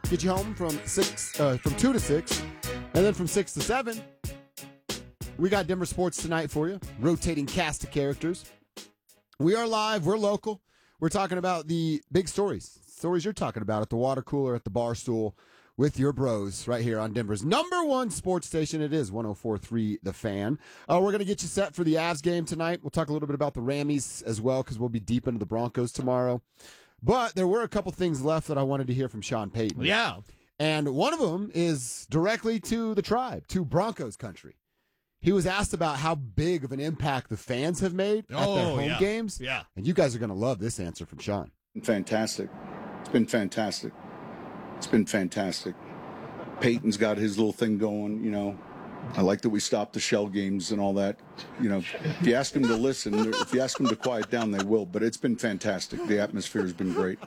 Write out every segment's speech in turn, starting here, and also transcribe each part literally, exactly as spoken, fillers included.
Get you home from six, uh, from two to six, and then from six to seven. We got Denver Sports Tonight for you. Rotating cast of characters. We are live. We're local. We're talking about the big stories. Stories you're talking about at the water cooler, at the bar stool, with your bros right here on Denver's number one sports station. It is one oh four point three The Fan. Uh, we're going to get you set for the Avs game tonight. We'll talk a little bit about the Rammies as well because we'll be deep into the Broncos tomorrow. But there were a couple things left that I wanted to hear from Sean Payton. Yeah. And one of them is directly to the tribe, to Broncos country. He was asked about how big of an impact the fans have made at oh, their home yeah. games. Yeah. And you guys are going to love this answer from Sean. Fantastic. It's been fantastic. It's been fantastic. Peyton's got his little thing going, you know. I like that we stopped the shell games and all that. You know, if you ask them to listen, if you ask them to quiet down, they will. But it's been fantastic. The atmosphere has been great.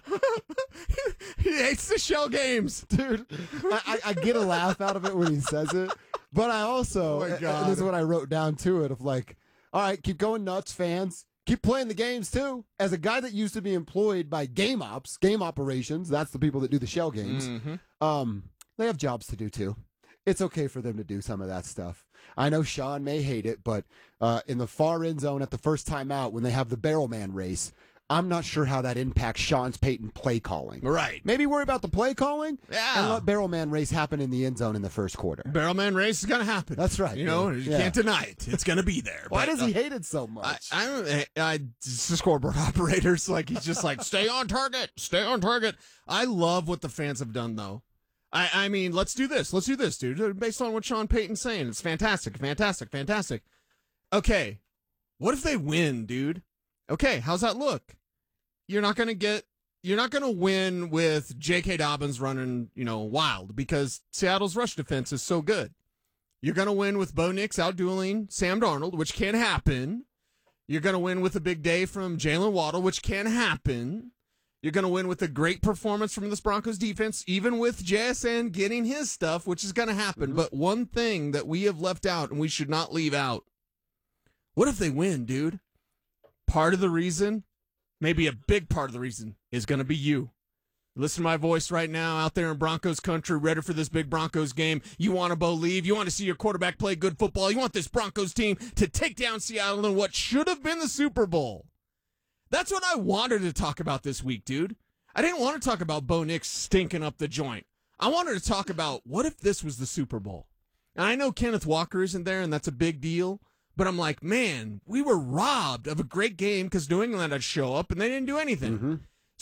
He hates the shell games. Dude, I, I get a laugh out of it when he says it. But I also, Oh my God. and this is what I wrote down to it, of like, all right, keep going nuts, fans. Keep playing the games, too. As a guy that used to be employed by game ops, game operations, that's the people that do the shell games, Mm-hmm. um, they have jobs to do, too. It's okay for them to do some of that stuff. I know Sean may hate it, but uh, in the far end zone at the first time out when they have the barrel man race, I'm not sure how that impacts Sean's Payton play calling. Right. Maybe worry about the play calling Yeah. and let barrel man race happen in the end zone in the first quarter. Barrelman race is going to happen. That's right, You know, dude. you Yeah. can't deny it. It's going to be there. Why But, does he uh, hate it so I, much? I don't. I, I it's the scoreboard operators. Like he's just like, stay on target, stay on target. I love what the fans have done, though. I, I mean, let's do this. Let's do this, dude. Based on what Sean Payton's saying, it's fantastic, fantastic, fantastic. Okay, what if they win, dude? Okay, how's that look? You're not gonna get. You're not gonna win with J K. Dobbins running, you know, wild because Seattle's rush defense is so good. You're gonna win with Bo Nix outdueling Sam Darnold, which can happen. You're gonna win with a big day from Jalen Waddle, which can happen. You're going to win with a great performance from this Broncos defense, even with J S N getting his stuff, which is going to happen. Mm-hmm. But one thing that we have left out and we should not leave out, what if they win, dude? Part of the reason, maybe a big part of the reason, is going to be you. Listen to my voice right now out there in Broncos country, ready for this big Broncos game. You want to believe. You want to see your quarterback play good football. You want this Broncos team to take down Seattle in what should have been the Super Bowl. That's what I wanted to talk about this week, dude. I didn't want to talk about Bo Nix stinking up the joint. I wanted to talk about what if this was the Super Bowl. And I know Kenneth Walker isn't there, and that's a big deal. But I'm like, man, we were robbed of a great game because New England had to show up, and they didn't do anything. Mm-hmm.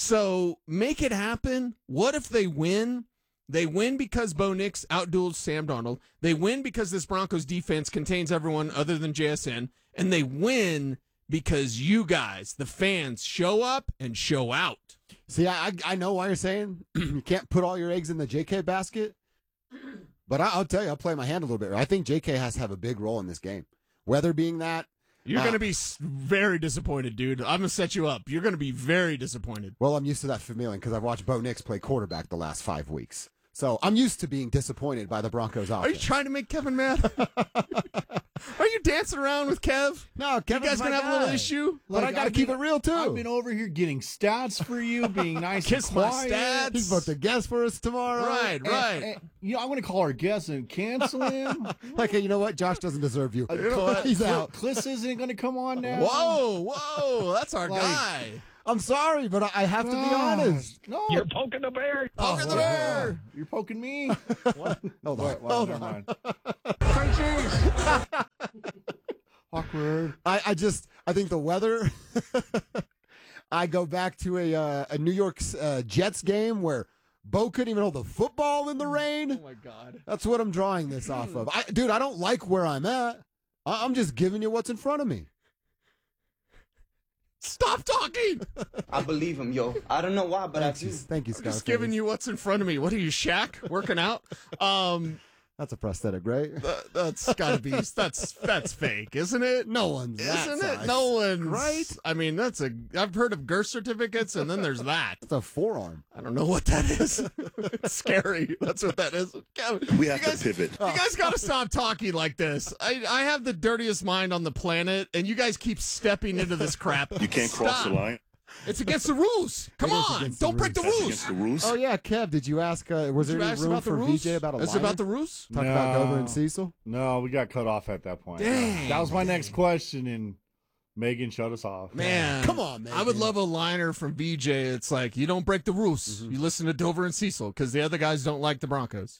So make it happen. What if they win? They win because Bo Nix outdueled Sam Darnold. They win because this Broncos defense contains everyone other than J S N. And they win because you guys, the fans, show up and show out. See, I I know why you're saying you can't put all your eggs in the J K basket, but I, I'll tell you, I'll play my hand a little bit. I think J K has to have a big role in this game. Weather being that. You're uh, going to be very disappointed, dude. I'm going to set you up. You're going to be very disappointed. Well, I'm used to that feeling because I've watched Bo Nix play quarterback the last five weeks. So I'm used to being disappointed by the Broncos offense. Are you trying to make Kevin mad? Are you dancing around with Kev? No, Kevin's You guys my going to have a guy. little issue? But I got to keep it real, too. I've been over here getting stats for you, being nice Kiss and my quiet. stats. He's about to guess for us tomorrow. Right, And- right. and, you know, I'm going to call our guest and cancel him. Like, hey, you know what? Josh doesn't deserve you. You know what? He's out. Cliss isn't going to come on now. Whoa, whoa. That's our Like- guy. I'm sorry, but I, I have to be God. honest. No, You're poking the bear. Poking the oh, bear. you're poking me. Hold on. Wait, well, Hold never on. mind. Awkward. I, I just, I think the weather, I go back to a uh, a New York uh, Jets game where Bo couldn't even hold the football in the rain. Oh, my God. That's what I'm drawing this off of. I, dude, I don't like where I'm at. I, I'm just giving you what's in front of me. Stop talking. I believe him, yo. I don't know why, but Thanks, I do. Thank you, Scott. Just giving you what's in front of me. What are you, Shaq? Working out? Um, That's a prosthetic, right? that, that's gotta be, that's, that's fake, isn't it? No one's that Isn't size. it? No one's. Right? I mean, that's a, I've heard of girth certificates and then there's that. It's a forearm. I don't know what that is. It's scary. That's what that is. Kevin, We have you guys, to pivot. You guys got to stop talking like this. I, I have the dirtiest mind on the planet, and you guys keep stepping into this crap. You can't cross Stop. the line. It's against the rules. Come It is on, against the don't break the rules. rules. Against the rules. Oh yeah, Kev, did you ask? Uh, was Did there you any ask room about the for rules? V J about a It's liner? about the rules. Talk about No. Dover and Cecil. No, we got cut off at that point. Dang. That was my next question, and Megan shut us off. Man, Come on, man. I would love a liner from V J. It's like, you don't break the rules. You listen to Dover and Cecil because the other guys don't like the Broncos.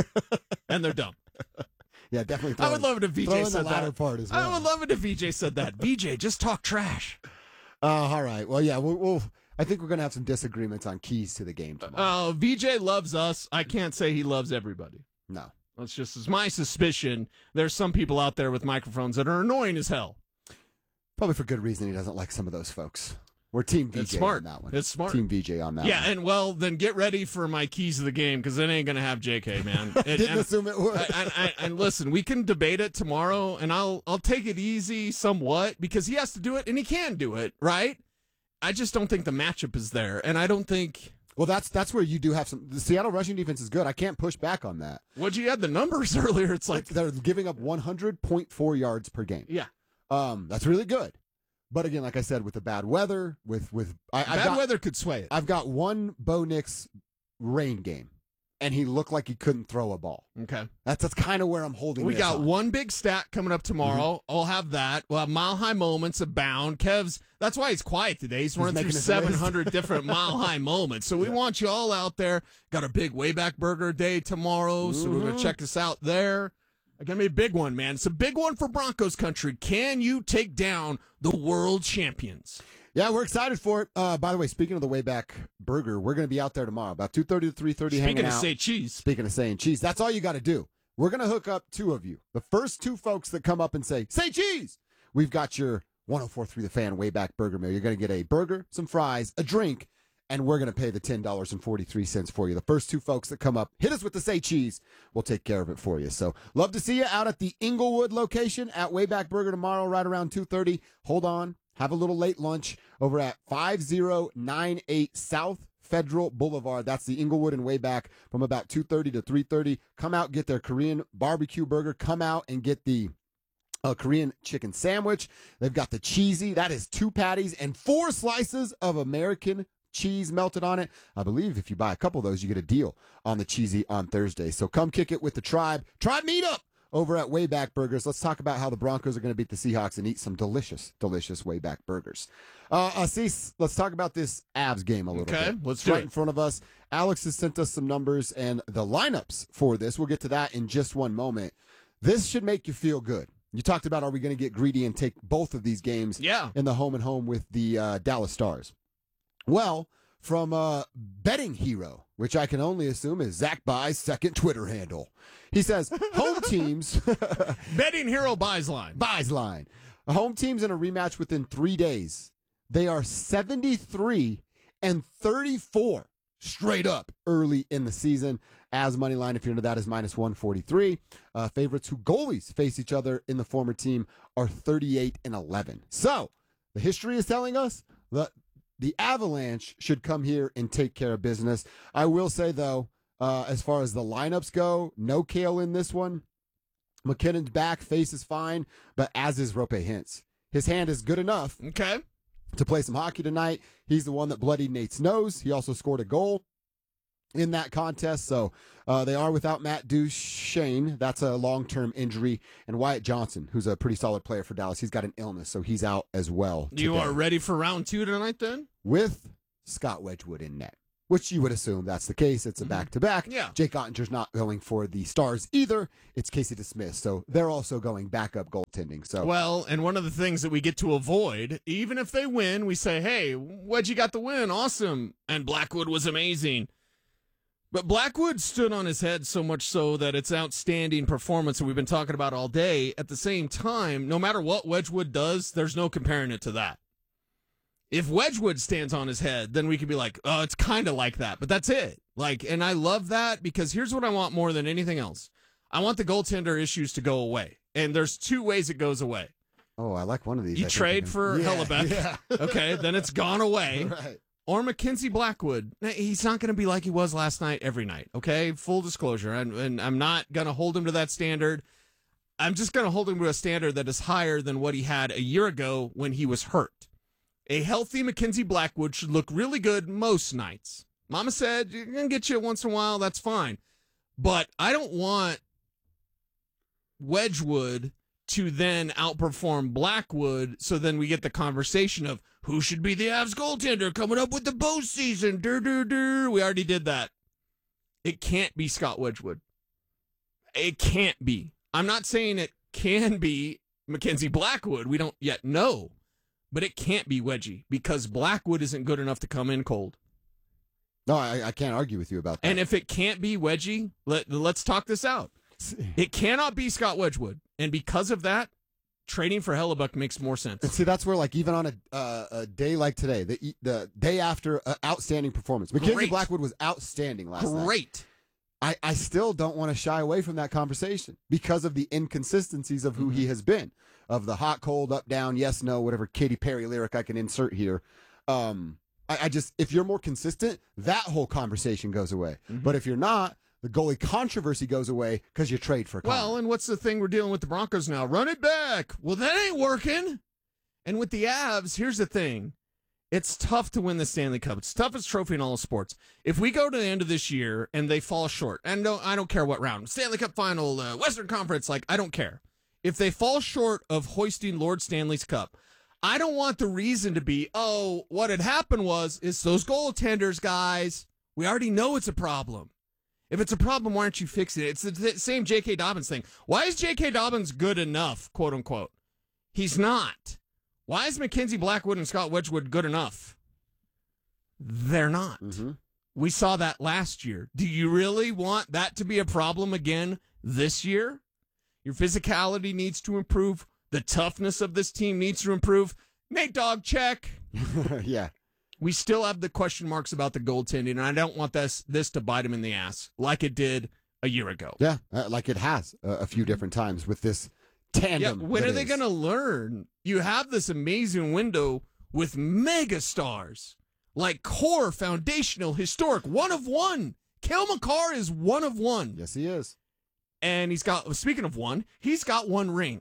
And they're dumb. Yeah, definitely. I would throw- love it if V throw J in the said latter that. part as well. I would love it if V J said that. V J, just talk trash. Uh, all right. Well, yeah, we'll, we'll. I think we're gonna have some disagreements on keys to the game tomorrow. Uh, V J loves us. I can't say he loves everybody. no. That's just it's my suspicion. There's some people out there with microphones that are annoying as hell. Probably for good reason he doesn't like some of those folks. We're Team V J It's smart. on that one. It's smart. Team V J on that Yeah, one. and well, then get ready for my keys to the game because it ain't gonna have J K, man. And, Didn't and- assume it would. I- I- I- and listen, we can debate it tomorrow, and I'll I'll take it easy somewhat because he has to do it and he can do it, right? I just don't think the matchup is there, and I don't think. Well, that's that's where you do have some. The Seattle rushing defense is good. I can't push back on that. Would you had the numbers earlier? It's like, They're giving up one hundred point four yards per game. yeah, Um, that's really good. But again, like I said, with the bad weather, with with I, I've bad got, weather could sway it. I've got one Bo Nix rain game, and he looked like he couldn't throw a ball. Okay. That's that's kind of where I'm holding. We this got on. one big stat coming up tomorrow. Mm-hmm. I'll have that. We'll have mile high moments abound. Kev's, that's why he's quiet today. He's, running through making his seven list. hundred different mile high moments. So we want you all out there. Got a big Wayback Burger Day tomorrow. So we're going Mhm. to check us out there. Going to be a big one, man. It's a big one for Broncos country. Can you take down the world champions? Yeah, we're excited for it. Uh, by the way, speaking of the Wayback Burger, we're going to be out there tomorrow about two thirty to three thirty hanging Speaking of out. say cheese. Speaking of saying cheese, that's all you got to do. We're going to hook up two of you. The first two folks that come up and say, say cheese, we've got your one oh four point three The Fan Wayback Burger meal. You're going to get a burger, some fries, a drink, and we're going to pay the ten dollars and forty-three cents for you. The first two folks that come up, hit us with the say cheese. We'll take care of it for you. So love to see you out at the Inglewood location at Wayback Burger tomorrow, right around two thirty. Hold on. Have a little late lunch over at five oh nine eight South Federal Boulevard. That's the Inglewood and Wayback from about two thirty to three thirty. Come out, get their Korean barbecue burger. Come out and get the uh, Korean chicken sandwich. They've got the cheesy. That is two patties and four slices of American cheese melted on it. I believe if you buy a couple of those, you get a deal on the cheesy on Thursday. So come kick it with the Tribe. Tribe Meetup over at Wayback Burgers. Let's talk about how the Broncos are going to beat the Seahawks and eat some delicious, delicious Wayback Burgers. Uh, uh Cease, let's talk about this Avs game a little Okay, bit. let's It's do right it. in front of us. Alex has sent us some numbers and the lineups for this. We'll get to that in just one moment. This should make you feel good. You talked about, are we going to get greedy and take both of these games Yeah. in the home and home with the uh, Dallas Stars? Well, from uh, Betting Hero, which I can only assume is Zach Bye's second Twitter handle. He says, home teams, Betting Hero buys line. Bye's line, home teams in a rematch within three days. They are seventy-three and thirty-four straight up early in the season. As money line, if you're into that, is minus one forty-three. Uh, favorites who goalies face each other in the former team are thirty-eight and eleven. So the history is telling us that the Avalanche should come here and take care of business. I will say, though, uh, as far as the lineups go, no Kale in this one. McKinnon's back, face is fine, but as is Rope Hintz. His hand is good enough Okay. to play some hockey tonight. He's the one that bloodied Nate's nose. He also scored a goal in that contest. So uh, they are without Matt Duchene. That's a long-term injury. And Wyatt Johnson, who's a pretty solid player for Dallas, he's got an illness, so he's out as well. You today. are ready for round two tonight then? With Scott Wedgwood in net, which you would assume that's the case. It's a back-to-back. Yeah. Jake Ottinger's not going for the Stars either. It's Casey DeSmith. So they're also going backup goaltending. So Well, and one of the things that we get to avoid, even if they win, we say, hey, Wedgie got the win. Awesome. And Blackwood was amazing. But Blackwood stood on his head so much so that it's outstanding performance that we've been talking about all day. At the same time, no matter what Wedgwood does, there's no comparing it to that. If Wedgwood stands on his head, then we could be like, oh, it's kind of like that. But that's it. Like, and I love that because here's what I want more than anything else. I want the goaltender issues to go away. And there's two ways it goes away. Oh, I like one of these. You I think trade we can- for Yeah, Hellebuck. Yeah. Okay, then it's gone away. Right. Or Mackenzie Blackwood. Now, he's not going to be like he was last night every night, okay? Full disclosure. And, and I'm not going to hold him to that standard. I'm just going to hold him to a standard that is higher than what he had a year ago when he was hurt. A healthy Mackenzie Blackwood should look really good most nights. Mama said, you're going to get you once in a while, that's fine. But I don't want Wedgwood to then outperform Blackwood, so then we get the conversation of who should be the Avs goaltender coming up with the postseason. Dur, dur, dur. We already did that. It can't be Scott Wedgwood. It can't be. I'm not saying it can be Mackenzie Blackwood. We don't yet know. But it can't be Wedgie because Blackwood isn't good enough to come in cold. No, I, I can't argue with you about that. And if it can't be Wedgie, let, let's talk this out. It cannot be Scott Wedgwood. And because of that, trading for Hellebuck makes more sense. And see, that's where, like, even on a uh, a day like today, the the day after an outstanding performance, Mackenzie Great. Blackwood was outstanding last night. Great. I, I still don't want to shy away from that conversation because of the inconsistencies of who Mm-hmm. he has been, of the hot, cold, up, down, yes, no, whatever Katy Perry lyric I can insert here. Um, I, I just, if you're more consistent, that whole conversation goes away. Mm-hmm. But if you're not, the goalie controversy goes away because you trade for Connor. Well, and what's the thing we're dealing with the Broncos now? Run it back. Well, that ain't working. And with the Avs, here's the thing. It's tough to win the Stanley Cup. It's the toughest trophy in all of sports. If we go to the end of this year and they fall short, and no, I don't care what round, Stanley Cup final, uh, Western Conference, like, I don't care. If they fall short of hoisting Lord Stanley's Cup, I don't want the reason to be, oh, what had happened was, it's those goaltenders, guys. We already know it's a problem. If it's a problem, why aren't you fixing it? It's the th- same J K. Dobbins thing. Why is J K. Dobbins good enough, quote unquote? He's not. Why is Mackenzie Blackwood and Scott Wedgwood good enough? They're not. Mm-hmm. We saw that last year. Do you really want that to be a problem again this year? Your physicality needs to improve. The toughness of this team needs to improve. Nate Dogg, check. yeah. We still have the question marks about the goaltending, and I don't want this this to bite him in the ass like it did a year ago. Yeah, uh, like it has uh, a few different times with this tandem. Yeah, when that are they is. going to learn? You have this amazing window with mega stars, like core, foundational, historic, one of one. Cale Makar is one of one. Yes, he is. And he's got, speaking of one, he's got one ring.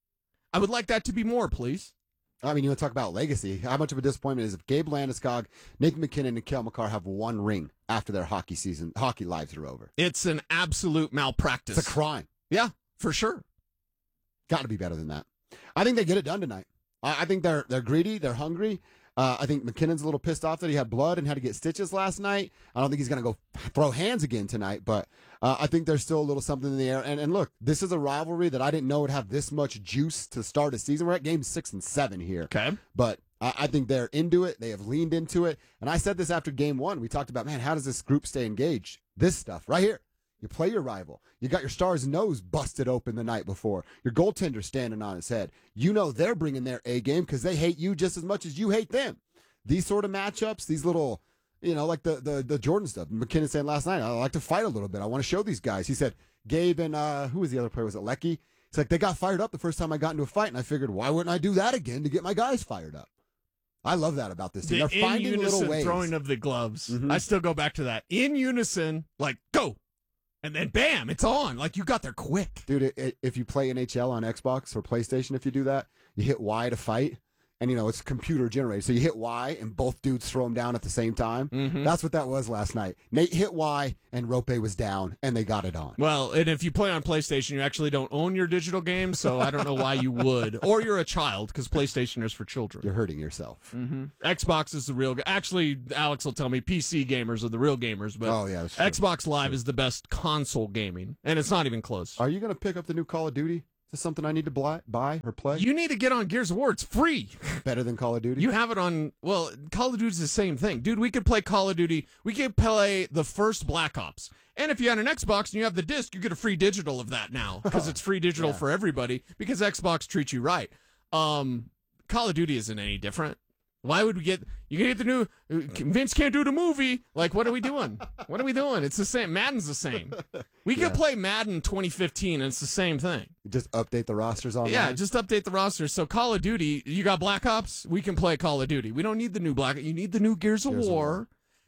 I would like that to be more, please. I mean, you want to talk about legacy. How much of a disappointment is if Gabe Landeskog, Nick McKinnon, and Cale Makar have one ring after their hockey season, hockey lives are over? It's an absolute malpractice. It's a crime. Yeah, for sure. Got to be better than that. I think they get it done tonight. I, I think they're they're greedy. They're hungry. Uh, I think McKinnon's a little pissed off that he had blood and had to get stitches last night. I don't think he's going to go throw hands again tonight, but uh, I think there's still a little something in the air. And, and look, this is a rivalry that I didn't know would have this much juice to start a season. We're at game six and seven here. Okay. But I, I think they're into it. They have leaned into it. And I said this after game one. We talked about, man, how does this group stay engaged? This stuff right here. You play your rival. You got your star's nose busted open the night before. Your goaltender standing on his head. You know they're bringing their A game because they hate you just as much as you hate them. These sort of matchups, these little, you know, like the the, the Jordan stuff. McKinnon said last night, I like to fight a little bit. I want to show these guys. He said, Gabe and uh, who was the other player? Was it Lecky? It's like, they got fired up the first time I got into a fight, and I figured, why wouldn't I do that again to get my guys fired up? I love that about this team. The They're finding in little unison ways. throwing of the gloves. Mhm. I still go back to that. In unison, like, go. And then, bam, it's on. Like, you got there quick. Dude, it, it, if you play N H L on Xbox or PlayStation, if you do that, you hit Y to fight, and, you know, it's computer generated. So you hit Y, and both dudes throw them down at the same time. Mhm. That's what that was last night. Nate hit Y, and Rope was down, and they got it on. Well, and if you play on PlayStation, you actually don't own your digital game, so I don't know why you would. Or you're a child, because PlayStation is for children. You're hurting yourself. Mm-hmm. Xbox is the real. Actually, Alex will tell me P C gamers are the real gamers, but Oh, yeah, that's true. Xbox Live is the best console gaming, and it's not even close. Are you going to pick up the new Call of Duty? Is this something I need to buy, buy or play? You need to get on Gears of War. It's free. Better than Call of Duty? You have it on, well, Call of Duty's the same thing. Dude, we could play Call of Duty. We could play the first Black Ops. And if you had an Xbox and you have the disc, you get a free digital of that now because it's free digital Yeah. for everybody because Xbox treats you right. Um, Call of Duty isn't any different. Why would we get, you can get the new, Vince can't do the movie. Like, what are we doing? What are we doing? It's the same. Madden's the same. We Yeah. could play Madden twenty fifteen and it's the same thing. Just update the rosters online? Yeah, just update the roster. So Call of Duty, you got Black Ops, we can play Call of Duty. We don't need the new Black, you need the new Gears of Gears of War, War.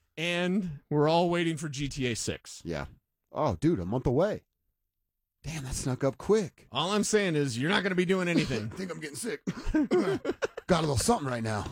and we're all waiting for G T A six. Yeah. Oh, dude, a month away. Damn, that snuck up quick. All I'm saying is you're not going to be doing anything. I think I'm getting sick. Got a little something right now.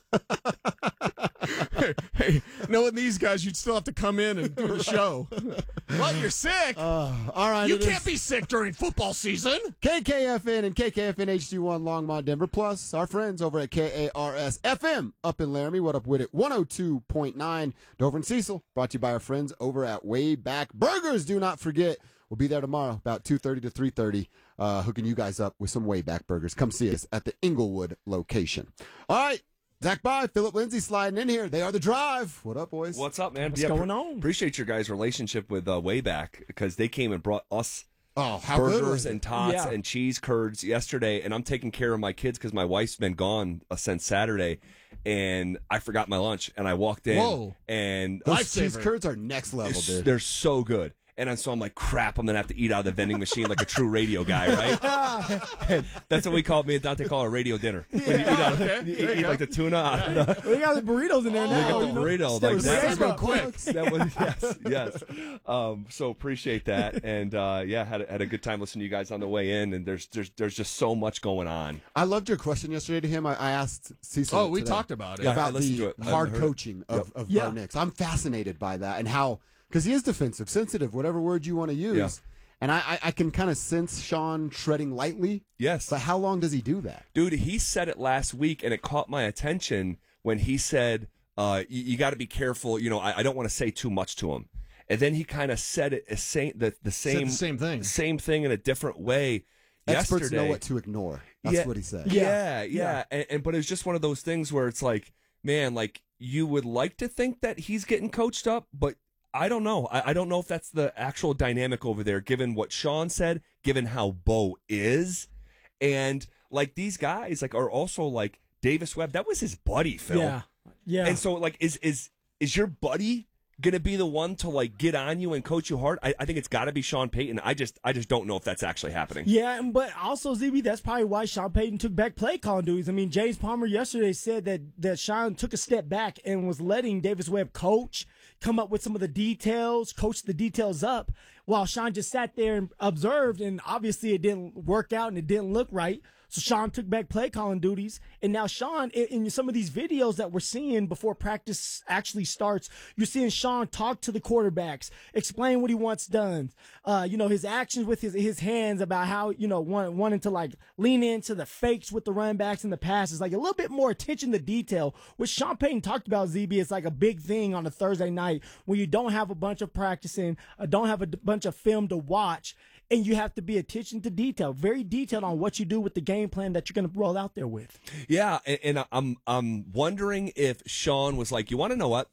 hey, hey, knowing these guys, you'd still have to come in and do the show. Well, you're sick. Uh, all right. You it can't is be sick during football season. K K F N and K K F N H D one Longmont, Denver. Plus, our friends over at K A R S F M up in Laramie. What up with it? one oh two point nine Dover and Cecil. Brought to you by our friends over at Wayback Burgers. Do not forget, we'll be there tomorrow about two thirty to three thirty, uh, hooking you guys up with some Wayback Burgers. Come see us at the Inglewood location. All right. Zach Bye, Philip Lindsay sliding in here. They are the Drive. What up, boys? What's up, man? What's going on? Appreciate your guys' relationship with uh, Wayback because they came and brought us Oh, how good was burgers it? and tots Yeah. and cheese curds yesterday, and I'm taking care of my kids because my wife's been gone uh, since Saturday, and I forgot my lunch, and I walked in, Whoa. and Those cheese Lifesaver. curds are next level, it's- dude. they're so good. And I- so I'm like, crap, I'm going to have to eat out of the vending machine like a true radio guy, right? And that's what we call, me and Dante call a radio dinner. When you eat, out of, okay. you There you eat go. like the tuna out of the, We got the burritos in there They now. got the you know? burrito, Step- like step that. That's been up. quick. that was yes, yes. Um, so appreciate that, and uh, yeah, had a, had a good time listening to you guys on the way in. And there's there's there's just so much going on. I loved your question yesterday to him. I, I asked Cecil. Oh, we today talked about it. Yeah. I about listened the to it. I hard heard it. coaching of, Yep. of Yeah. Bo Nix. I'm fascinated by that and how, because he is defensive, sensitive, whatever word you want to use. Yeah. And I, I, I can kind of sense Sean treading lightly. Yes, But how long does he do that? dude, he said it last week, and it caught my attention when he said, uh, "You, you got to be careful." You know, I, I don't want to say too much to him. And then he kind of said it as same the, the Said same the same thing. same thing in a different way. Experts yesterday. know what to ignore. That's Yeah. what he said. Yeah, yeah, And, and but it was just one of those things where it's like, man, like you would like to think that he's getting coached up, but I don't know. I, I don't know if that's the actual dynamic over there, given what Sean said, given how Bo is, and like these guys, like are also like Davis Webb. That was his buddy, Phil. Yeah. Yeah. And so, like, is is is your buddy gonna be the one to like get on you and coach you hard? I, I think it's got to be Sean Payton. I just I just don't know if that's actually happening. Yeah, and- but also, Z B, that's probably why Sean Payton took back play calling duties. I mean, James Palmer yesterday said that, that Sean took a step back and was letting Davis Webb coach, come up with some of the details, coach the details up, while Sean just sat there and observed, and obviously it didn't work out and it didn't look right. So Sean took back play calling duties, and now Sean, in, in some of these videos that we're seeing before practice actually starts, you're seeing Sean talk to the quarterbacks, explain what he wants done. Uh, you know, his actions with his his hands about how, you know, want, wanting to like lean into the fakes with the run backs and the passes, like a little bit more attention to detail, which Sean Payton talked about, Z B. It's like a big thing on a Thursday night when you don't have a bunch of practicing, uh, don't have a d- bunch of film to watch. And you have to be attention to detail, very detailed on what you do with the game plan that you're going to roll out there with. Yeah, and, and I'm I'm wondering if Sean was like, you want to know what?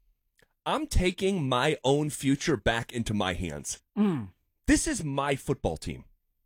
I'm taking my own future back into my hands. Mm. This is my football team,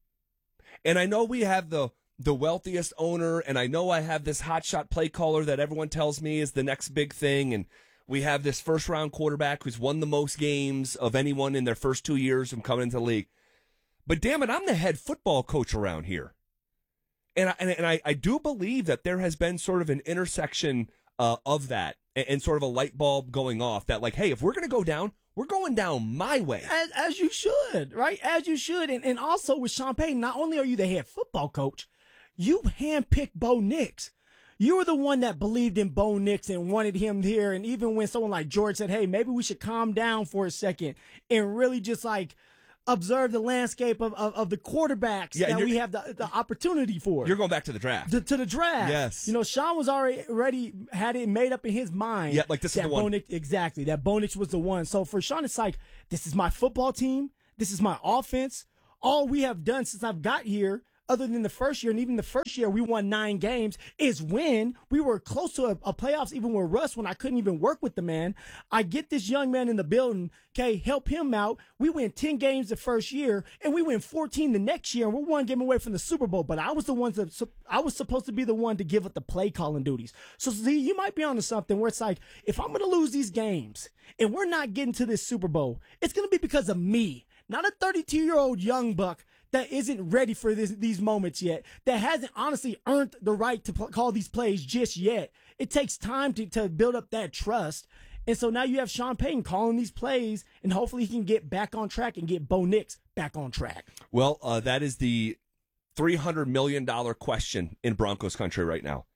and I know we have the the wealthiest owner, and I know I have this hotshot play caller that everyone tells me is the next big thing, and we have this first round quarterback who's won the most games of anyone in their first two years from coming into the league. But damn it, I'm the head football coach around here. And I, and, and I, I do believe that there has been sort of an intersection uh, of that and, and sort of a light bulb going off that, like, hey, if we're going to go down, we're going down my way. As, as you should, right? As you should. And, and also with Sean Payton, not only are you the head football coach, you handpicked Bo Nix. You were the one that believed in Bo Nix and wanted him here. And even when someone like George said, hey, maybe we should calm down for a second and really just like observe the landscape of, of, of the quarterbacks Yeah, and that you're- we have the, the opportunity for. You're going back to the draft. to, to the draft. Yes. You know, Sean was already already had it made up in his mind. Yeah, like this is that the one. Bo Nix, exactly. That Bo Nix was the one. So for Sean, it's like, this is my football team. This is my offense. All we have done since I've got here, other than the first year, and even the first year we won nine games, is win. We were close to a, a playoffs even with Russ when I couldn't even work with the man. I get this young man in the building, okay, help him out. We win ten games the first year, and we win fourteen the next year, and we're one game away from the Super Bowl. But I was the one that I was supposed to be the one to give up the play calling duties. So see, you might be onto something where it's like, if I'm going to lose these games and we're not getting to this Super Bowl, it's going to be because of me, not a thirty-two-year-old young buck that isn't ready for this, these moments yet, that hasn't honestly earned the right to pl- call these plays just yet. It takes time to, to build up that trust. And so now you have Sean Payton calling these plays, and hopefully he can get back on track and get Bo Nix back on track. Well, uh, that is the three hundred million dollars question in Broncos country right now.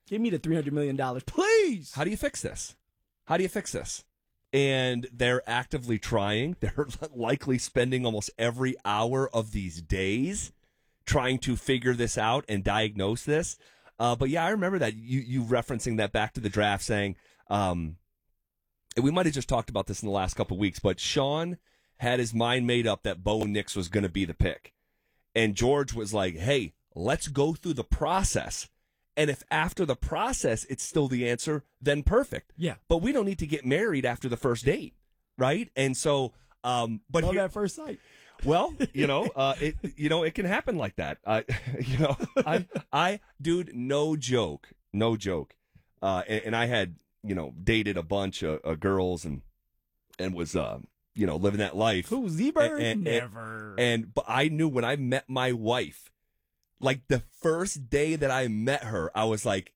Give me the three hundred million dollars, please. How do you fix this? How do you fix this? And they're actively trying. They're likely spending almost every hour of these days trying to figure this out and diagnose this. Uh, but yeah, I remember that you you referencing that back to the draft, saying, um, and we might have just talked about this in the last couple of weeks, but Sean had his mind made up that Bo Nix was going to be the pick. And George was like, hey, let's go through the process. And if after the process it's still the answer, then perfect. Yeah. But we don't need to get married after the first date, right? And so, um, but Love here- at first sight. well, you know, uh, it you know it can happen like that. Uh, you know, I I dude, no joke, no joke. Uh, and, and I had you know dated a bunch of, of girls and and was uh, you know living that life. Who's Z-Bird? And- and- Never. And but I knew when I met my wife, like the first day that I met her, I was like,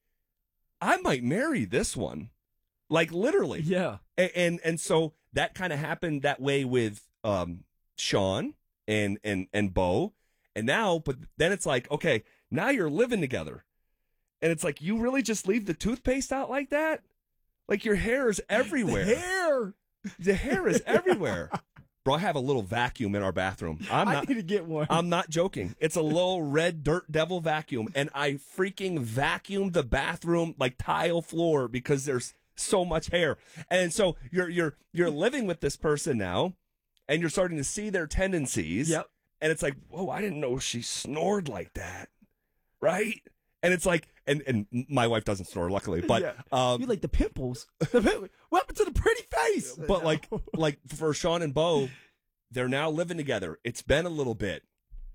I might marry this one, like literally. yeah. And and, and so that kind of happened that way with um, Sean and and and Bo, and now, but then it's like, okay, now you're living together, and it's like you really just leave the toothpaste out like that, like your hair is everywhere. The hair. The hair is everywhere. Bro, I have a little vacuum in our bathroom. I'm I not. need to get one. I'm not joking. It's a little red dirt devil vacuum, and I freaking vacuumed the bathroom like tile floor because there's so much hair. And so you're you're you're living with this person now, and you're starting to see their tendencies. Yep. And it's like, whoa, I didn't know she snored like that, right? And it's like, and and my wife doesn't snore, luckily, but Yeah. um, You like the pimples. The pim- what happened to the pretty face? but like like for Sean and Bo, they're now living together. It's been a little bit,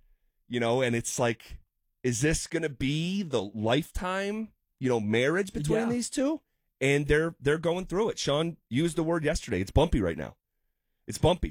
you know, and it's like, is this gonna be the lifetime, you know, marriage between Yeah. these two? And they're they're going through it. Sean used the word yesterday. It's bumpy right now. It's bumpy,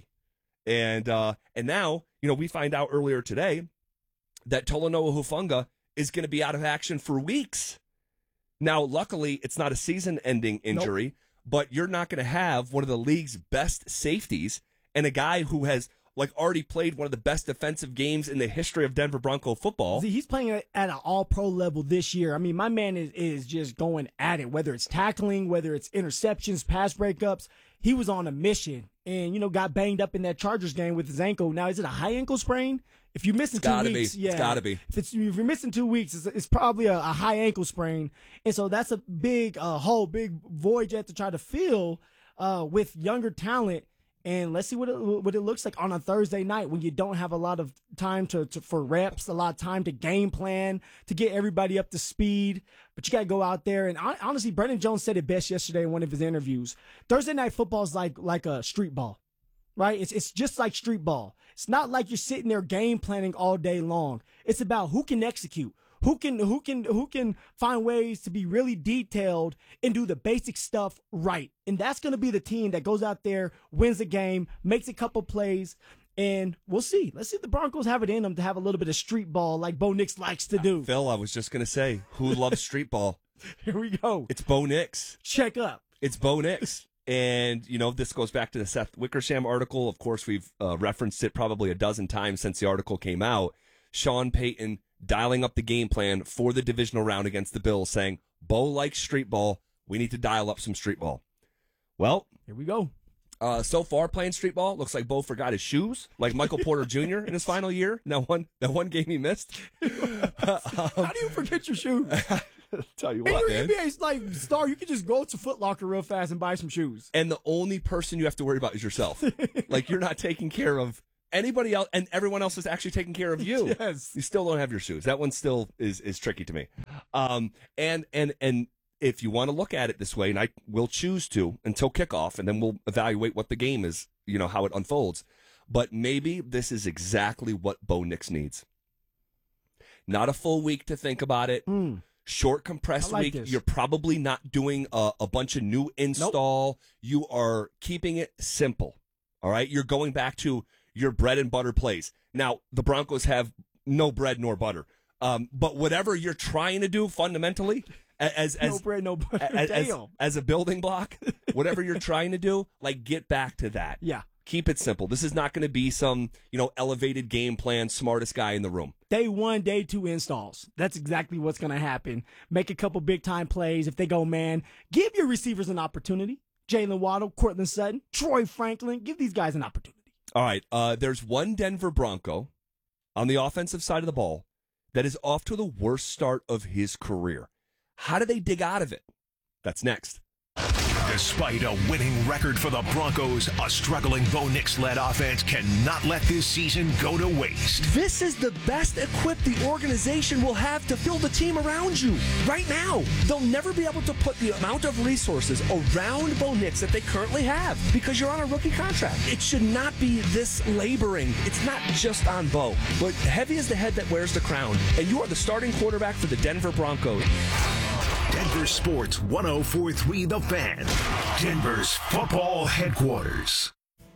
and uh, and now you know we find out earlier today that Talanoa Hufanga is going to be out of action for weeks. Now, luckily, it's not a season-ending injury, but you're not going to have one of the league's best safeties and a guy who has like already played one of the best defensive games in the history of Denver Bronco football. See, he's playing at at an all-pro level this year. I mean, my man is, is just going at it, whether it's tackling, whether it's interceptions, pass breakups. He was on a mission and, you know, got banged up in that Chargers game with his ankle. Now, is it a high ankle sprain? If you're missing It's two gotta be. weeks, It's yeah, gotta be. If, it's, if you're missing two weeks, it's, it's probably a, a high ankle sprain, and so that's a big uh, hole, big void you have to try to fill uh, with younger talent. And let's see what it, what it looks like on a Thursday night when you don't have a lot of time to, to for reps, a lot of time to game plan, to get everybody up to speed. But you got to go out there. And hon- honestly, Brendan Jones said it best yesterday in one of his interviews. Thursday night football is like like a street ball, right? It's it's just like street ball. It's not like you're sitting there game planning all day long. It's about who can execute. Who can who can who can find ways to be really detailed and do the basic stuff right. And that's going to be the team that goes out there, wins the game, makes a couple plays, and we'll see. Let's see if the Broncos have it in them to have a little bit of street ball like Bo Nix likes to do. Phil, I was just going to say, who loves street ball? Here we go. It's Bo Nix. Check up. It's Bo Nix. And, you know, this goes back to the Seth Wickersham article. Of course, we've uh, referenced it probably a dozen times since the article came out. Sean Payton dialing up the game plan for the divisional round against the Bills, saying, Bo likes street ball. We need to dial up some street ball. Well, Here we go. uh, so far playing street ball, looks like Bo forgot his shoes, like Michael Porter Junior in his final year. That one, that one game he missed. How do you forget your shoes? Tell you Hey, what, you're man. N B A like star. You can just go to Foot Locker real fast and buy some shoes. And the only person you have to worry about is yourself. Like you're not taking care of anybody else, and everyone else is actually taking care of you. Yes. You still don't have your shoes. That one still is is tricky to me. Um, and and and if you want to look at it this way, and I will choose to until kickoff, and then we'll evaluate what the game is, you know, how it unfolds. But maybe this is exactly what Bo Nix needs. Not a full week to think about it. Mm. Short compressed I like week. this. You're probably not doing a, a bunch of new install. You are keeping it simple. All right. You're going back to your bread and butter plays. Now, the Broncos have no bread nor butter. Um, but whatever you're trying to do fundamentally, a- as as no bread, no butter. as, as, Damn. as a building block, whatever you're trying to do, like get back to that. Yeah. Keep it simple. This is not going to be some, you know, elevated game plan, smartest guy in the room. day one, day two installs. That's exactly what's going to happen. Make a couple big-time plays. If they go man, give your receivers an opportunity. Jalen Waddle, Cortland Sutton, Troy Franklin. Give these guys an opportunity. All right, uh, there's one Denver Bronco on the offensive side of the ball that is off to the worst start of his career. How do they dig out of it? That's next. Despite a winning record for the Broncos, a struggling Bo Nix-led offense cannot let this season go to waste. This is the best equipped the organization will have to build a team around you right now. They'll never be able to put the amount of resources around Bo Nix that they currently have because you're on a rookie contract. It should not be this laboring. It's not just on Bo, but heavy is the head that wears the crown, and you are the starting quarterback for the Denver Broncos. Denver Sports one oh four point three The Fan, Denver's football headquarters.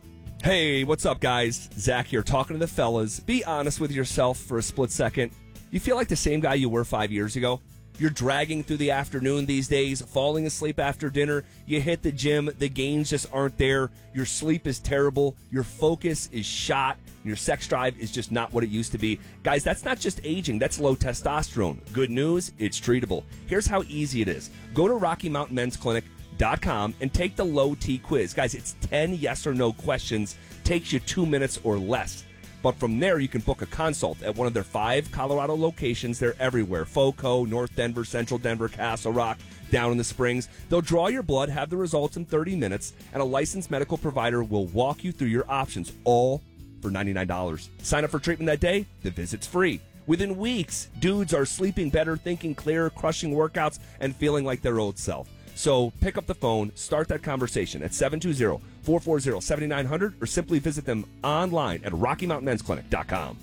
Hey, what's up, guys? Zach here, talking to the fellas. Be honest with yourself for a split second. You feel like the same guy you were five years ago? You're dragging through the afternoon these days, falling asleep after dinner. You hit the gym, the gains just aren't there. Your sleep is terrible. Your focus is shot. Your sex drive is just not what it used to be. Guys, that's not just aging, that's low testosterone. Good news, it's treatable. Here's how easy it is. Go to Rocky Mountain Men's Clinic dot com and take the low T quiz. Guys, it's ten yes or no questions. Takes you two minutes or less. But from there, you can book a consult at one of their five Colorado locations. They're everywhere. FOCO, North Denver, Central Denver, Castle Rock, down in the Springs. They'll draw your blood, have the results in thirty minutes, and a licensed medical provider will walk you through your options, all for ninety-nine dollars. Sign up for treatment that day. The visit's free. Within weeks, dudes are sleeping better, thinking clearer, crushing workouts, and feeling like their old self. So pick up the phone, start that conversation at seven two zero, four four zero, seven nine zero zero or simply visit them online at Rocky Mountain Men's Clinic dot com.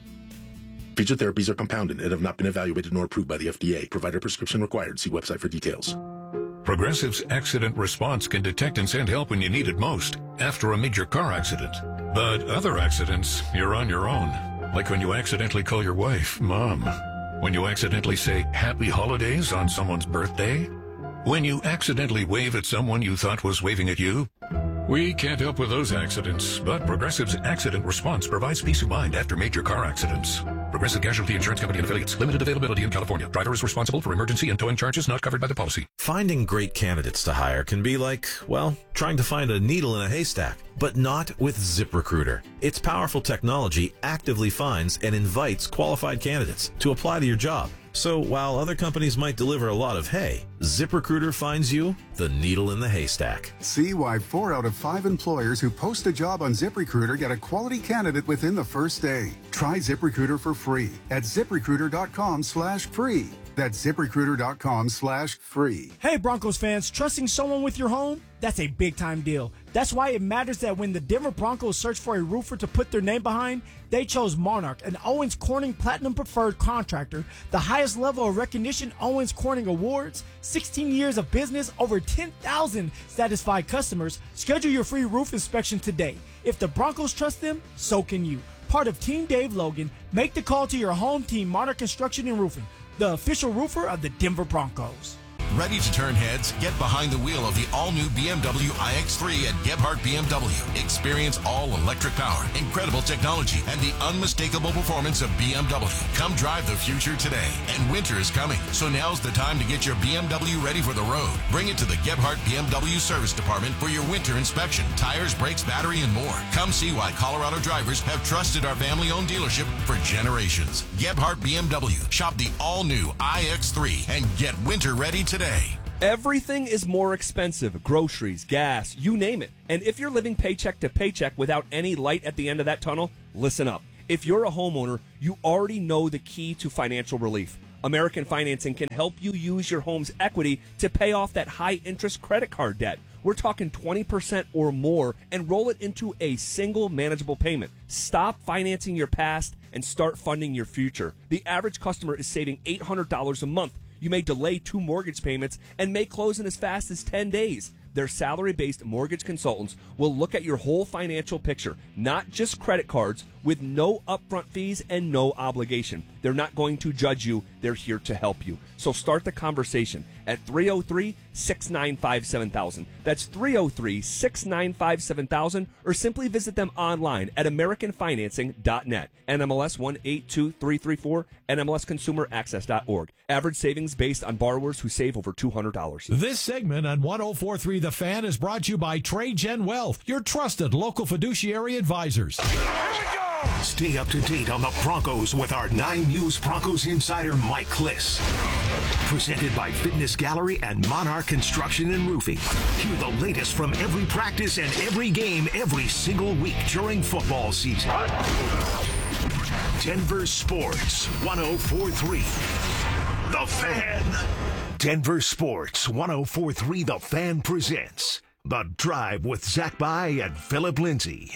Featured therapies are compounded and have not been evaluated nor approved by the F D A. Provider prescription required. See website for details. Progressive's Accident Response can detect and send help when you need it most, after a major car accident. But other accidents, you're on your own. Like when you accidentally call your wife, Mom. When you accidentally say Happy Holidays on someone's birthday. When you accidentally wave at someone you thought was waving at you. We can't help with those accidents, but Progressive's Accident Response provides peace of mind after major car accidents. Progressive Casualty Insurance Company and Affiliates. Limited availability in California. Driver is responsible for emergency and towing charges not covered by the policy. Finding great candidates to hire can be like, well, trying to find a needle in a haystack, but not with ZipRecruiter. Its powerful technology actively finds and invites qualified candidates to apply to your job. So while other companies might deliver a lot of hay, ZipRecruiter finds you the needle in the haystack. See why four out of five employers who post a job on ZipRecruiter get a quality candidate within the first day. Try ZipRecruiter for free at ZipRecruiter.com slash free. That's ZipRecruiter.com slash free. Hey, Broncos fans, trusting someone with your home? That's a big-time deal. That's why it matters that when the Denver Broncos search for a roofer to put their name behind, they chose Monarch, an Owens Corning Platinum Preferred contractor, the highest level of recognition Owens Corning awards, sixteen years of business, over ten thousand satisfied customers. Schedule your free roof inspection today. If the Broncos trust them, so can you. Part of Team Dave Logan, make the call to your home team, Monarch Construction and Roofing, the official roofer of the Denver Broncos. Ready to turn heads? Get behind the wheel of the all-new B M W i X three at Gebhardt B M W. Experience all-electric power, incredible technology, and the unmistakable performance of B M W. Come drive the future today. And winter is coming, so now's the time to get your B M W ready for the road. Bring it to the Gebhardt B M W Service Department for your winter inspection. Tires, brakes, battery, and more. Come see why Colorado drivers have trusted our family-owned dealership for generations. Gebhardt B M W. Shop the all-new i X three and get winter ready today. Everything is more expensive. Groceries, gas, you name it. And if you're living paycheck to paycheck without any light at the end of that tunnel, listen up. If you're a homeowner, you already know the key to financial relief. American Financing can help you use your home's equity to pay off that high-interest credit card debt. We're talking twenty percent or more, and roll it into a single manageable payment. Stop financing your past and start funding your future. The average customer is saving eight hundred dollars a month. You may delay two mortgage payments and may close in as fast as ten days. Their salary-based mortgage consultants will look at your whole financial picture, not just credit cards with no upfront fees and no obligation. They're not going to judge you. They're here to help you. So start the conversation at three oh three, six nine five, seven thousand. That's three oh three, six nine five, seven thousand, or simply visit them online at american financing dot net. N M L S one eight two three three four, N M L S consumer access dot org. Average savings based on borrowers who save over two hundred dollars. This segment on one oh four point three The Fan is brought to you by TradeGen Wealth, your trusted local fiduciary advisors. Stay up to date on the Broncos with our nine News Broncos insider Mike Kliss. Presented by Fitness Gallery and Monarch Construction and Roofing. Hear the latest from every practice and every game every single week during football season. Denver Sports one oh four point three The Fan. Denver Sports one oh four point three The Fan presents The Drive with Zach By and Philip Lindsay.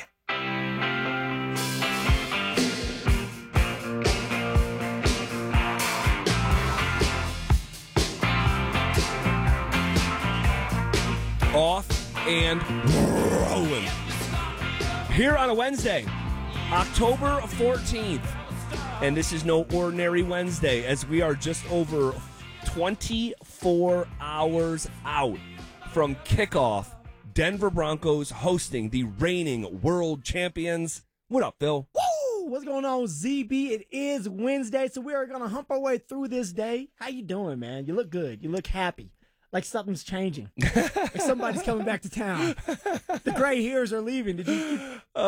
Off and rolling. Here on a Wednesday, October fourteenth. And this is no ordinary Wednesday, as we are just over twenty-four hours out from kickoff. Denver Broncos hosting the reigning world champions. What up, Phil? Woo! What's going on, Z B? It is Wednesday, so we are going to hump our way through this day. How you doing, man? You look good. You look happy. Like something's changing. Like somebody's coming back to town. The gray hairs are leaving. Did you?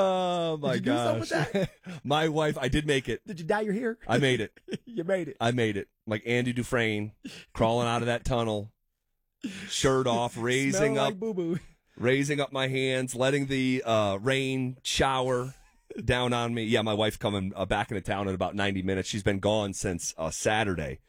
Oh, my did you gosh. do something with that? My wife, I did make it. Did you dye your hair? I made it. You made it. I made it. Like Andy Dufresne, crawling out of that tunnel, shirt off, raising Smell up, like boo-boo. raising up my hands, letting the uh, rain shower down on me. Yeah, my wife's coming uh, back into town in about ninety minutes. She's been gone since uh, Saturday.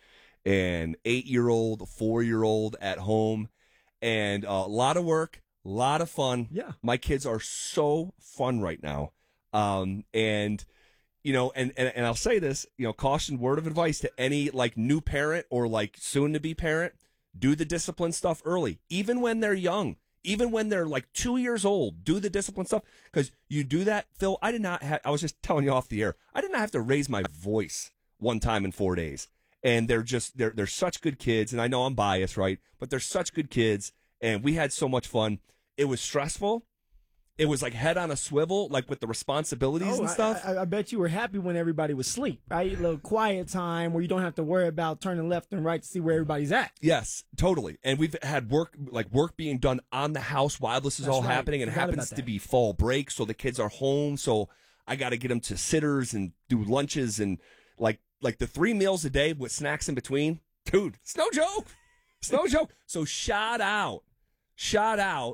An eight-year-old, four-year-old at home, and uh, a lot of work, a lot of fun. Yeah. My kids are so fun right now. Um, and, you know, and, and, and I'll say this, you know, caution, word of advice to any, like, new parent or, like, soon-to-be parent, do the discipline stuff early, even when they're young. Even when they're like two years old, do the discipline stuff. Because you do that, Phil, I did not have, I was just telling you off the air, I did not have to raise my voice one time in four days. And they're just, they're, they're such good kids. And I know I'm biased, right? But they're such good kids. And we had so much fun. It was stressful. It was like head on a swivel, like with the responsibilities Oh, and stuff. I, I, I bet you were happy when everybody was asleep, right? A little quiet time where you don't have to worry about turning left and right to see where everybody's at. Yes, totally. And we've had work, like work being done on the house while this is That's all right. happening. And it Forgot about happens to that. be fall break, so the kids are home. So I got to get them to sitters and do lunches and like like the three meals a day with snacks in between. Dude, it's no joke. It's no joke. So shout out, shout out.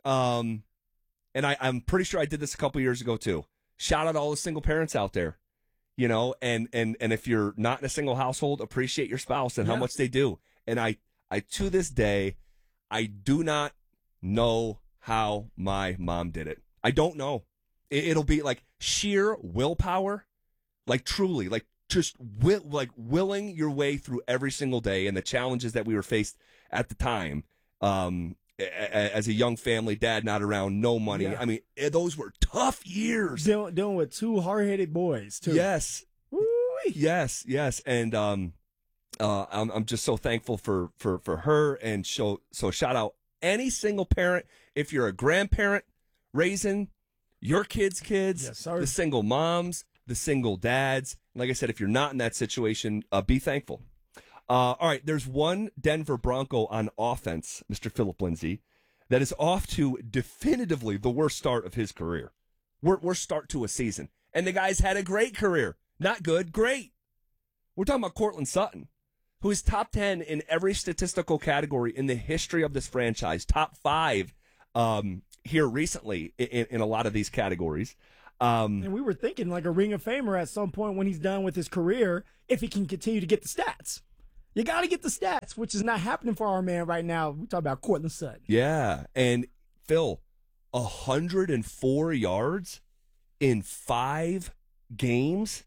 Um, and I, I'm pretty sure I did this a couple years ago too. Shout out all the single parents out there. You know, and and and if you're not in a single household, appreciate your spouse and how Yeah. much they do. And I, I to this day, I do not know how my mom did it. I don't know. It, it'll be like sheer willpower, like truly, like just will, like willing your way through every single day and the challenges that we were faced at the time. Um, a- a- as a young family, dad not around, no money. Yeah. I mean, eh, those were tough years. Dealing, dealing with two hard-headed boys, too. Yes. Woo-wee. Yes, yes, and um, uh, I'm I'm just so thankful for for for her, and so so shout out any single parent. If you're a grandparent raising your kids' kids, Yes, sir. the single moms, the single dads. Like I said, if you're not in that situation, uh, be thankful. Uh, all right, there's one Denver Bronco on offense, Mister Philip Lindsay, that is off to definitively the worst start of his career. Worst, worst start to a season, and the guy's had a great career. Not good, great. We're talking about Cortland Sutton, who is top ten in every statistical category in the history of this franchise. Top five um, here recently in, in a lot of these categories. Um, And we were thinking like a Ring of Famer at some point when he's done with his career, if he can continue to get the stats. You got to get the stats, which is not happening for our man right now. We talk about Cortland Sutton. yeah, and Phil, one hundred four yards in five games.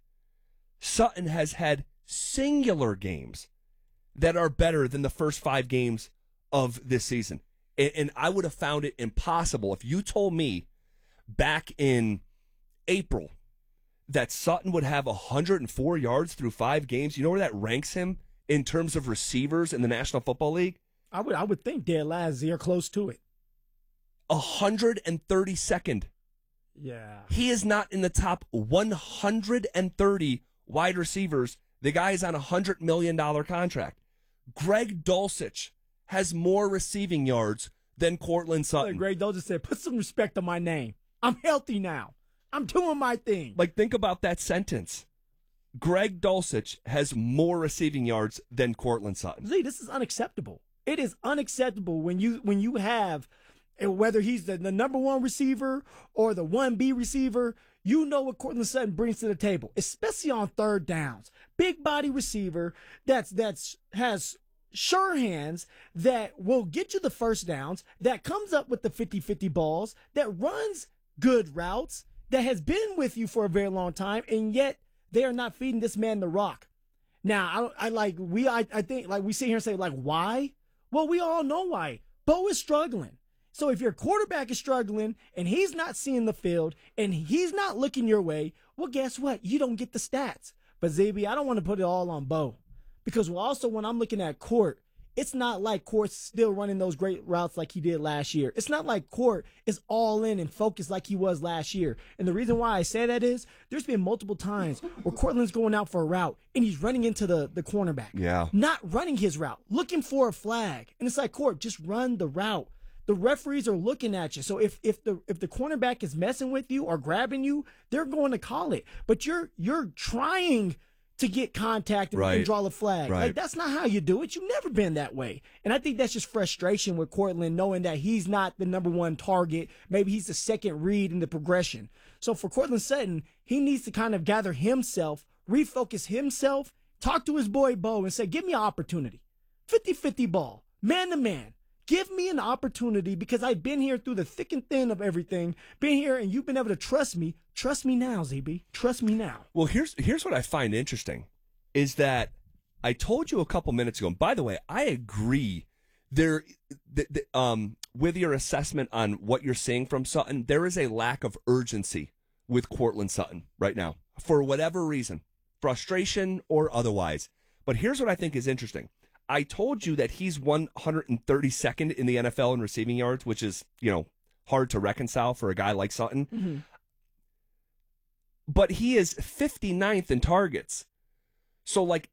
Sutton has had singular games that are better than the first five games of this season. And, and I would have found it impossible if you told me back in April that Sutton would have one hundred four yards through five games? You know where that ranks him in terms of receivers in the National Football League? I would I would think dead last year close to it. one hundred thirty-second. Yeah. He is not in the top one hundred thirty wide receivers. The guy is on a one hundred million dollars contract. Greg Dulcich has more receiving yards than Cortland Sutton. Greg Dulcich said, put some respect on my name. I'm healthy now. I'm doing my thing. Like, think about that sentence. Greg Dulcich has more receiving yards than Cortland Sutton. See, this is unacceptable. It is unacceptable when you when you have, whether he's the, the number one receiver or the one B receiver, you know what Cortland Sutton brings to the table, especially on third downs. Big body receiver that's that's has sure hands that will get you the first downs, that comes up with the fifty-fifty balls, that runs good routes, that has been with you for a very long time, and yet they are not feeding this man the rock. Now, I, I like we I, I think like we sit here and say, like, why? Well, we all know why. Bo is struggling. So if your quarterback is struggling and he's not seeing the field and he's not looking your way, well, guess what? You don't get the stats. But Z B, I don't want to put it all on Bo, because also when I'm looking at Court, it's not like Court's still running those great routes like he did last year. It's not like Court is all in and focused like he was last year. And the reason why I say that is there's been multiple times where Cortland's going out for a route and he's running into the, the cornerback. Yeah. Not running his route, looking for a flag. And it's like, Court, just run the route. The referees are looking at you. So if if the if the cornerback is messing with you or grabbing you, they're going to call it. But you're you're trying to get contact and, right. and draw the flag. Right. Like, that's not how you do it. You've never been that way. And I think that's just frustration with Cortland, knowing that he's not the number one target. Maybe he's the second read in the progression. So for Cortland Sutton, he needs to kind of gather himself, refocus himself, talk to his boy Bo and say, give me an opportunity. fifty-fifty ball, man to man. Give me an opportunity, because I've been here through the thick and thin of everything. Been here and you've been able to trust me. Trust me now, Z B. Trust me now. Well, here's here's what I find interesting is that I told you a couple minutes ago, and by the way, I agree there th- th- um, with your assessment on what you're seeing from Sutton. There is a lack of urgency with Cortland Sutton right now for whatever reason, frustration or otherwise. But here's what I think is interesting. I told you that he's one hundred thirty-second in the N F L in receiving yards, which is, you know, hard to reconcile for a guy like Sutton. Mm-hmm. But he is fifty-ninth in targets. So, like,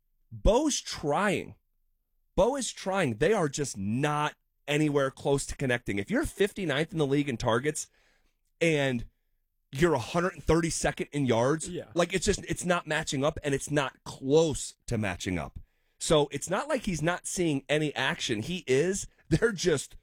Bo's trying. Bo is trying. They are just not anywhere close to connecting. If you're fifty-ninth in the league in targets and you're one hundred thirty-second in yards, yeah. like, it's just, it's not matching up, and it's not close to matching up. So it's not like he's not seeing any action. He is. They're just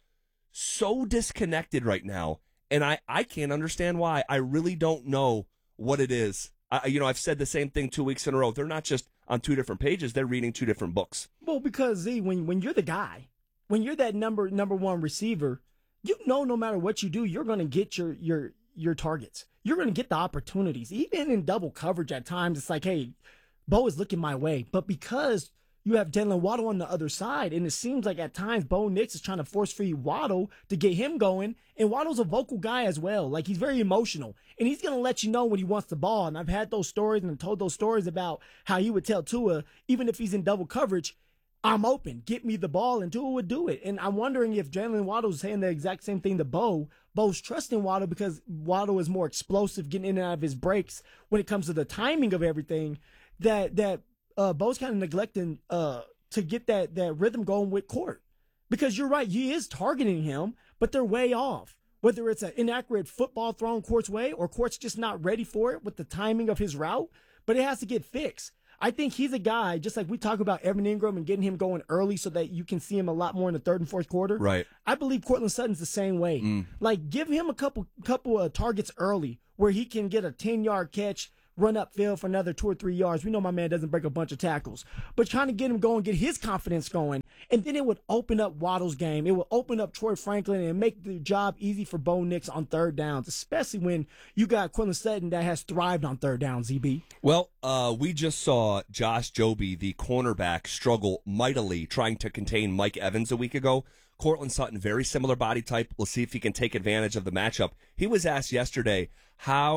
so disconnected right now. And I, I can't understand why. I really don't know what it is. I, you know, I've said the same thing two weeks in a row. They're not just on two different pages. They're reading two different books. Well, because, Z, when, when you're the guy, when you're that number number one receiver, you know no matter what you do, you're going to get your your your targets. You're going to get the opportunities. Even in double coverage at times, it's like, hey, Bo is looking my way. But because you have Jalen Waddle on the other side, and it seems like at times Bo Nix is trying to force feed Waddle to get him going, and Waddle's a vocal guy as well. Like, he's very emotional, and he's going to let you know when he wants the ball. And I've had those stories and I've told those stories about how he would tell Tua, even if he's in double coverage, I'm open, get me the ball, and Tua would do it. And I'm wondering if Jalen Waddle's saying the exact same thing to Bo. Bo's trusting Waddle because Waddle is more explosive, getting in and out of his breaks when it comes to the timing of everything, that that Uh, Bo's kind of neglecting uh, to get that, that rhythm going with Court. Because you're right, he is targeting him, but they're way off. Whether it's an inaccurate football thrown Court's way or Court's just not ready for it with the timing of his route, but it has to get fixed. I think he's a guy, just like we talk about Evan Ingram and getting him going early so that you can see him a lot more in the third and fourth quarter. Right. I believe Cortland Sutton's the same way. Mm. Like, give him a couple couple of targets early where he can get a ten-yard catch, run upfield for another two or three yards. We know my man doesn't break a bunch of tackles, but trying to get him going, get his confidence going, and then it would open up Waddle's game. It would open up Troy Franklin and make the job easy for Bo Nix on third downs, especially when you got Cortland Sutton that has thrived on third down, Z B. Well, uh, we just saw Josh Jobe, the cornerback, struggle mightily trying to contain Mike Evans a week ago. Cortland Sutton, very similar body type. We'll see if he can take advantage of the matchup. He was asked yesterday, how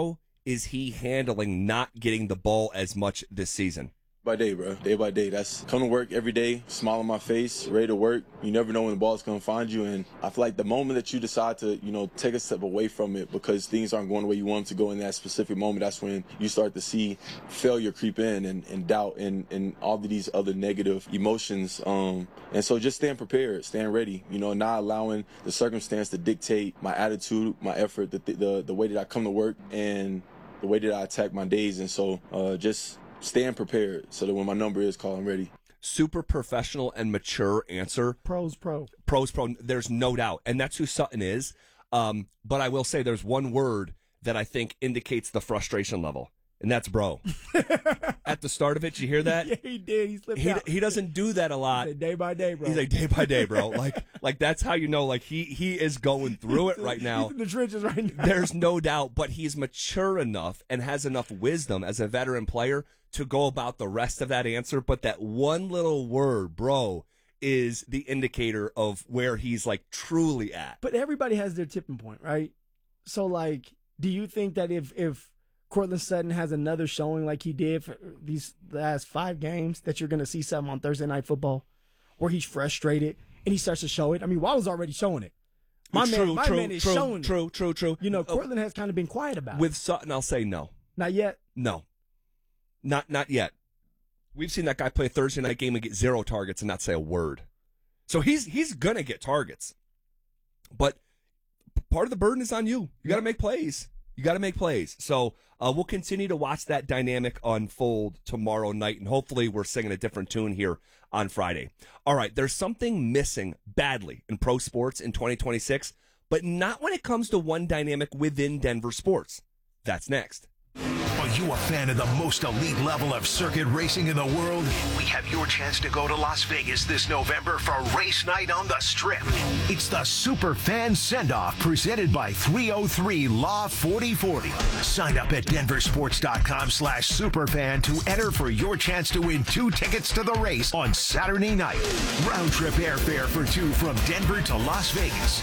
is he handling not getting the ball as much this season? By day, bro. Day by day. That's come to work every day, smile on my face, ready to work. You never know when the ball's going to find you. And I feel like the moment that you decide to, you know, take a step away from it because things aren't going the way you want them to go in that specific moment, that's when you start to see failure creep in and, and doubt and, and all of these other negative emotions. Um, and so just staying prepared, staying ready, you know, not allowing the circumstance to dictate my attitude, my effort, the, the, the way that I come to work and the way that I attack my days. And so uh, just staying prepared so that when my number is called, I'm ready. Super professional and mature answer. Pros pro. Pros pro. There's no doubt. And that's who Sutton is. Um, but I will say there's one word that I think indicates the frustration level, and that's bro. At the start of it, did you hear that? Yeah, he did. He slipped he, out. He doesn't do that a lot. He said day by day, bro. He's like day by day, bro. like, like that's how you know. Like he he is going through it right now. He's in the trenches right now. There's no doubt, but he's mature enough and has enough wisdom as a veteran player to go about the rest of that answer. But that one little word, bro, is the indicator of where he's like truly at. But everybody has their tipping point, right? So, like, do you think that if if Courtland Sutton has another showing like he did for these last five games, that you're going to see something on Thursday Night Football where he's frustrated and he starts to show it? I mean, Waddle's already showing it. My true, man, my true, man is true, showing true, it. True, true, true. You know, Courtland has kind of been quiet about With it. Sutton, I'll say no. Not yet? No. Not not yet. We've seen that guy play a Thursday night game and get zero targets and not say a word. So he's he's gonna get targets. But part of the burden is on you. You got to make plays. You got to make plays. So uh, we'll continue to watch that dynamic unfold tomorrow night, and hopefully we're singing a different tune here on Friday. All right, there's something missing badly in pro sports in twenty twenty-six, but not when it comes to one dynamic within Denver sports. That's next. Are you a fan of the most elite level of circuit racing in the world? We have your chance to go to Las Vegas this November for race night on the Strip. It's the Super Fan Send-Off presented by three oh three Law forty forty. Sign up at denversports.com slash superfan to enter for your chance to win two tickets to the race on Saturday night. Round trip airfare for two from Denver to Las Vegas.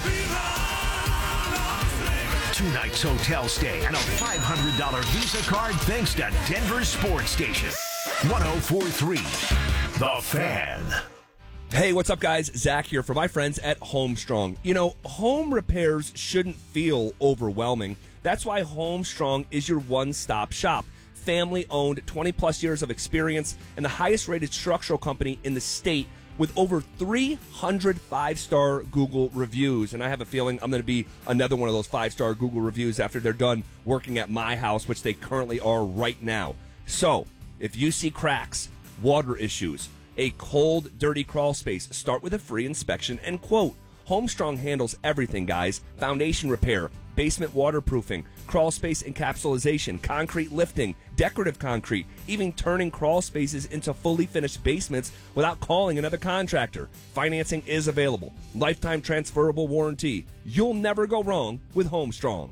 Two nights hotel stay and a five hundred dollars Visa card thanks to Denver Sports Station. one oh four point three The Fan. Hey, what's up, guys? Zach here for my friends at Homestrong. You know, home repairs shouldn't feel overwhelming. That's why Homestrong is your one-stop shop. Family-owned, twenty-plus years of experience, and the highest-rated structural company in the state with over three hundred five-star Google reviews. And I have a feeling I'm going to be another one of those five-star Google reviews after they're done working at my house, which they currently are right now. So, if you see cracks, water issues, a cold, dirty crawl space, start with a free inspection and quote. Homestrong handles everything, guys. Foundation repair, basement waterproofing, crawl space encapsulation, concrete lifting, decorative concrete, even turning crawl spaces into fully finished basements without calling another contractor. Financing is available. Lifetime transferable warranty. You'll never go wrong with Homestrong.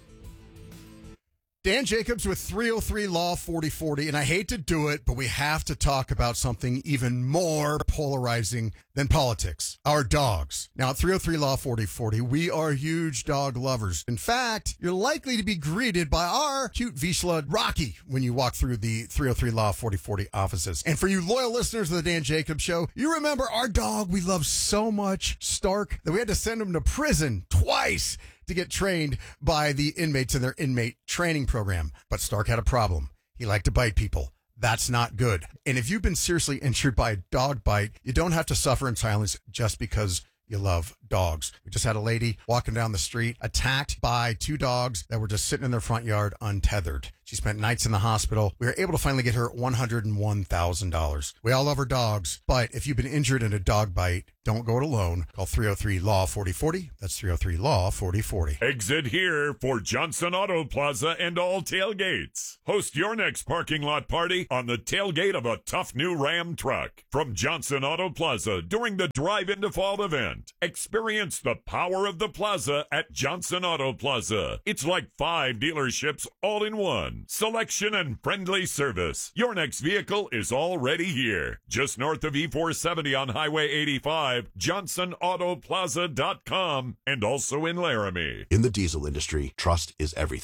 Dan Jacobs with three oh three Law forty forty, and I hate to do it, but we have to talk about something even more polarizing than politics, our dogs. Now, at three oh three Law forty forty, we are huge dog lovers. In fact, you're likely to be greeted by our cute Vizsla Rocky when you walk through the three oh three Law forty forty offices. And for you loyal listeners of the Dan Jacobs Show, you remember our dog we love so much, Stark, that we had to send him to prison twice to get trained by the inmates in their inmate training program. But Stark had a problem. He liked to bite people. That's not good. And if you've been seriously injured by a dog bite, you don't have to suffer in silence just because you love dogs. We just had a lady walking down the street attacked by two dogs that were just sitting in their front yard untethered. She spent nights in the hospital. We were able to finally get her one hundred one thousand dollars. We all love our dogs, but if you've been injured in a dog bite, don't go it alone. Call three oh three Law forty forty. That's three oh three Law forty forty. Exit here for Johnson Auto Plaza and all tailgates. Host your next parking lot party on the tailgate of a tough new Ram truck. From Johnson Auto Plaza during the Drive Into Fall event. Experience the power of the plaza at Johnson Auto Plaza. It's like five dealerships all in one. Selection and friendly service. Your next vehicle is already here. Just north of E four seventy on Highway eighty-five, johnson auto plaza dot com, and also in Laramie. In the diesel industry, trust is everything.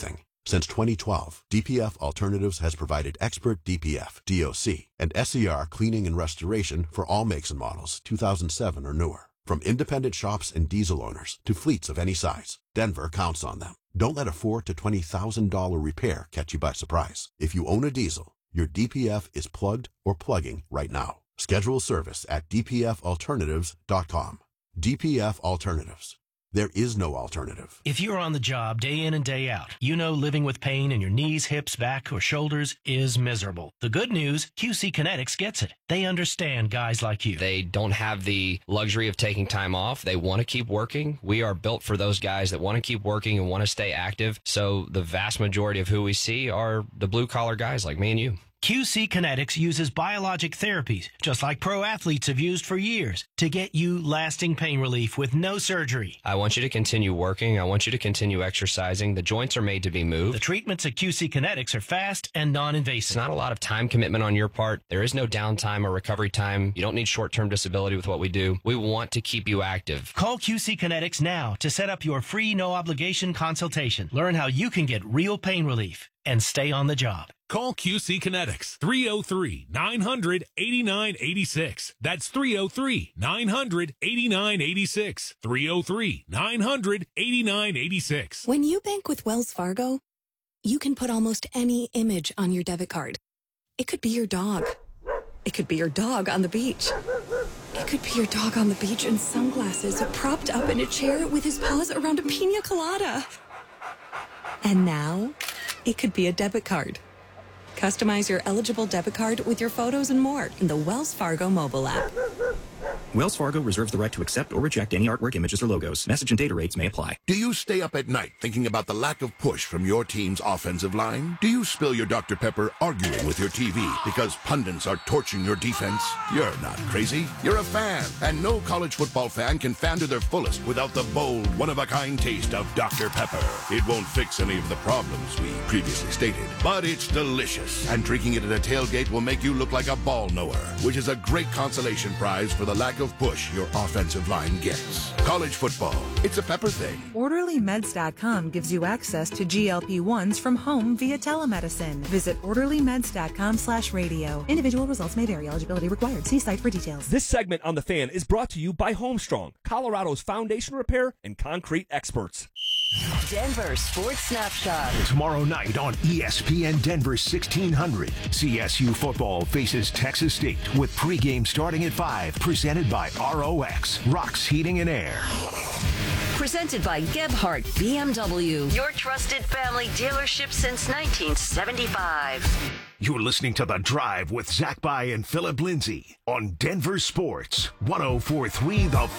Since twenty twelve, D P F Alternatives has provided expert D P F, D O C, and S E R cleaning and restoration for all makes and models two thousand seven or newer. From independent shops and diesel owners to fleets of any size, Denver counts on them. Don't let a four thousand to twenty thousand dollars repair catch you by surprise. If you own a diesel, your D P F is plugged or plugging right now. Schedule service at d p f alternatives dot com. D P F Alternatives. There is no alternative. If you're on the job day in and day out, you know living with pain in your knees, hips, back, or shoulders is miserable. The good news, Q C Kinetics gets it. They understand guys like you. They don't have the luxury of taking time off. They want to keep working. We are built for those guys that want to keep working and want to stay active. So the vast majority of who we see are the blue-collar guys like me and you. Q C Kinetics uses biologic therapies, just like pro athletes have used for years, to get you lasting pain relief with no surgery. I want you to continue working. I want you to continue exercising. The joints are made to be moved. The treatments at Q C Kinetics are fast and non-invasive. It's not a lot of time commitment on your part. There is no downtime or recovery time. You don't need short-term disability with what we do. We want to keep you active. Call Q C Kinetics now to set up your free no-obligation consultation. Learn how you can get real pain relief and stay on the job. Call Q C Kinetics, three oh three, nine hundred, eighty-nine eighty-six. That's three oh three, nine hundred, eighty-nine eighty-six. three oh three, nine hundred, eighty-nine eighty-six. When you bank with Wells Fargo, you can put almost any image on your debit card. It could be your dog. It could be your dog on the beach. It could be your dog on the beach in sunglasses, propped up in a chair with his paws around a pina colada. And now, it could be a debit card. Customize your eligible debit card with your photos and more in the Wells Fargo mobile app. Wells Fargo reserves the right to accept or reject any artwork, images, or logos. Message and data rates may apply. Do you stay up at night thinking about the lack of push from your team's offensive line? Do you spill your Doctor Pepper arguing with your T V because pundits are torching your defense? You're not crazy. You're a fan. And no college football fan can fan to their fullest without the bold, one-of-a-kind taste of Doctor Pepper. It won't fix any of the problems we previously stated, but it's delicious. And drinking it at a tailgate will make you look like a ball knower, which is a great consolation prize for the lack of push your offensive line gets. College football, it's a Pepper thing. Orderly Meds dot com gives you access to G L P ones from home via telemedicine. Visit Orderly Meds dot com slash radio. Individual results may vary. Eligibility required. See site for details. This segment on The Fan is brought to you by Homestrong, Colorado's foundation repair and concrete experts. Denver Sports Snapshot. Tomorrow night on E S P N Denver sixteen hundred, C S U football faces Texas State with pregame starting at five, presented by R O X, Rocks Heating and Air. Presented by Gebhardt B M W, your trusted family dealership since nineteen seventy-five. You're listening to The Drive with Zach By and Philip Lindsay on Denver Sports, one oh four point three The